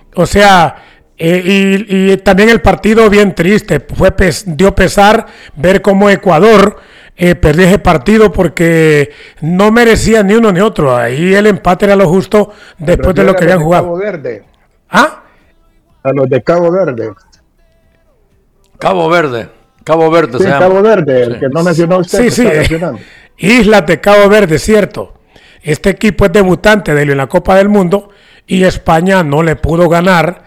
O sea, y también el partido bien triste. Dio pesar ver cómo Ecuador perdió ese partido porque no merecía ni uno ni otro. Ahí el empate era lo justo después de lo que habían jugado. Cabo Verde. ¿Ah? A los de Cabo Verde. Cabo Verde Sí, se llama. Cabo Verde, Sí. el que no mencionó usted. Sí. Islas de Cabo Verde, cierto. Este equipo es debutante de él en la Copa del Mundo y España no le pudo ganar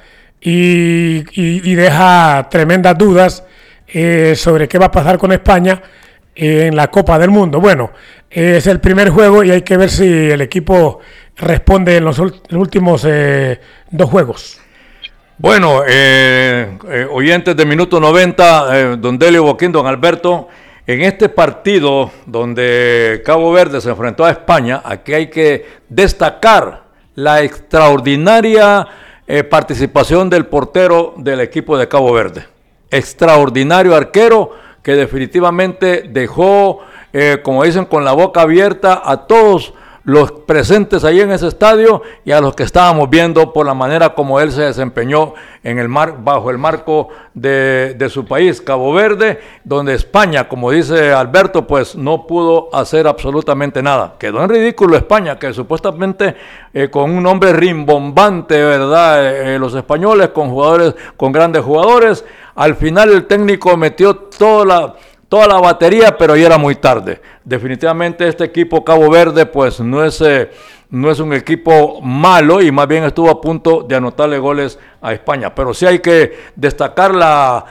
y deja tremendas dudas sobre qué va a pasar con España en la Copa del Mundo. Bueno, es el primer juego y hay que ver si el equipo responde en los últimos 2 juegos. Bueno, oyentes de Minuto 90, don Delio Boquín, don Alberto, en este partido donde Cabo Verde se enfrentó a España, aquí hay que destacar la extraordinaria participación del portero del equipo de Cabo Verde. Extraordinario arquero que definitivamente dejó, como dicen, con la boca abierta a todos los presentes ahí en ese estadio y a los que estábamos viendo por la manera como él se desempeñó en bajo el marco de su país, Cabo Verde, donde España, como dice Alberto, pues no pudo hacer absolutamente nada. Quedó en ridículo España, que supuestamente con un nombre rimbombante, ¿verdad? Los españoles con grandes jugadores, al final el técnico metió toda la batería, pero ya era muy tarde. Definitivamente este equipo Cabo Verde pues no es un equipo malo y más bien estuvo a punto de anotarle goles a España. Pero sí hay que destacar la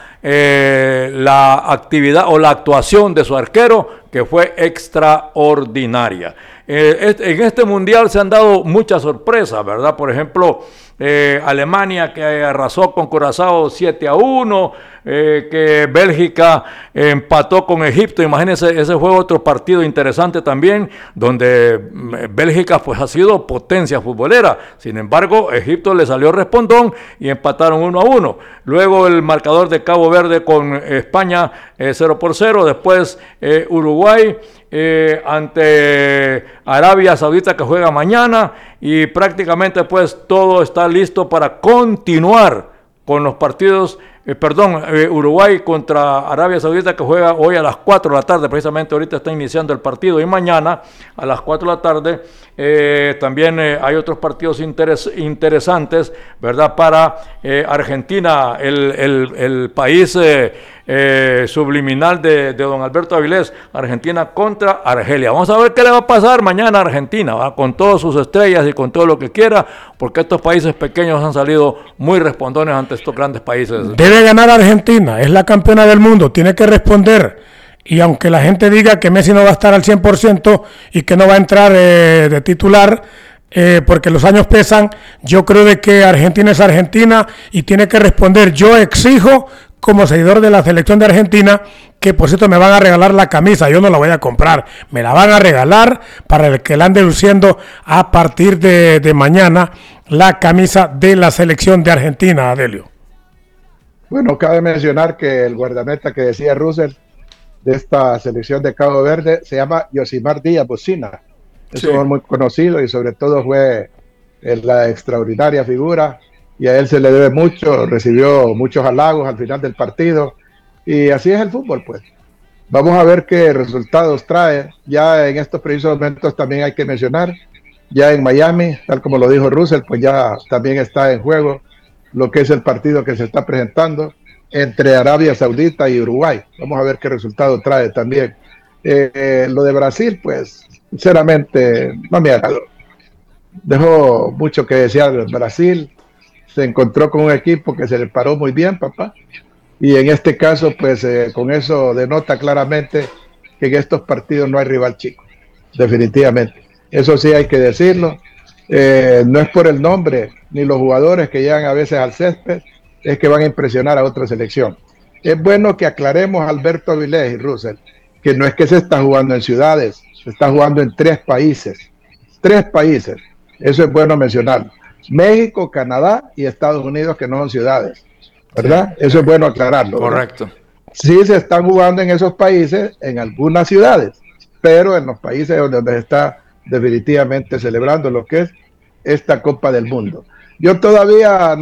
actividad o la actuación de su arquero, que fue extraordinaria. En este mundial se han dado muchas sorpresas, ¿verdad? Por ejemplo, Alemania, que arrasó con Curazao 7-1, que Bélgica empató con Egipto. Imagínense, ese fue otro partido interesante también, donde Bélgica pues ha sido potencia futbolera. Sin embargo, Egipto le salió respondón y empataron 1-1. Luego el marcador de Cabo Verde con España 0-0. Después Uruguay ante Arabia Saudita, que juega mañana, y prácticamente pues todo está listo para continuar con los partidos. Uruguay contra Arabia Saudita, que juega hoy a las 4 de la tarde, precisamente ahorita está iniciando el partido, y mañana a las 4 de la tarde también hay otros partidos interesantes, ¿verdad? Para Argentina, el país subliminal de don Alberto Avilés, Argentina contra Argelia. Vamos a ver qué le va a pasar mañana a Argentina, ¿va? Con todas sus estrellas y con todo lo que quiera, porque estos países pequeños han salido muy respondones ante estos grandes países. Debe ganar Argentina, es la campeona del mundo, tiene que responder. Y aunque la gente diga que Messi no va a estar al 100% y que no va a entrar de titular, porque los años pesan, yo creo de que Argentina es Argentina y tiene que responder. Yo exijo, como seguidor de la selección de Argentina, que por cierto me van a regalar la camisa, yo no la voy a comprar, me la van a regalar para el que la ande luciendo a partir de mañana, la camisa de la selección de Argentina, Adelio. Bueno, cabe mencionar que el guardameta que decía Russell de esta selección de Cabo Verde se llama Yosimar Díaz Bocina. Es un jugador muy conocido y sobre todo fue la extraordinaria figura, y a él se le debe mucho, recibió muchos halagos al final del partido, y así es el fútbol, pues. Vamos a ver qué resultados trae. Ya en estos precisos momentos también hay que mencionar, ya en Miami, tal como lo dijo Russell, pues ya también está en juego lo que es el partido que se está presentando entre Arabia Saudita y Uruguay. Vamos a ver qué resultado trae también. Lo de Brasil, pues, sinceramente, no me agradó. Dejó mucho que desear Brasil. Se encontró con un equipo que se le paró muy bien, papá. Y en este caso, pues, con eso denota claramente que en estos partidos no hay rival chico. Definitivamente. Eso sí hay que decirlo. No es por el nombre ni los jugadores que llegan a veces al césped, es que van a impresionar a otra selección. Es bueno que aclaremos, Alberto Avilés y Russell, que no es que se está jugando en ciudades, se está jugando en 3 países. 3 países. Eso es bueno mencionarlo. México, Canadá y Estados Unidos, que no son ciudades, ¿verdad? Sí. Eso es bueno aclararlo, ¿verdad? Correcto. Sí se están jugando en esos países, en algunas ciudades, pero en los países donde se está definitivamente celebrando lo que es esta Copa del Mundo. Yo todavía